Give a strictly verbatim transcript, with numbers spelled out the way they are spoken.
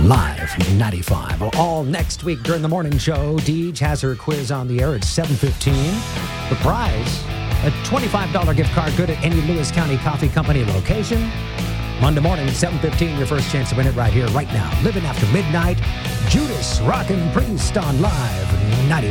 Live ninety-five. All next week during the morning show, Deej has her quiz on the air at seven fifteen. The prize, a twenty-five dollars gift card good at any Lewis County Coffee Company location. Monday morning, seven fifteen, your first chance to win it right here, right now. Living After Midnight, Judas Rockin' Priest on Live ninety-five.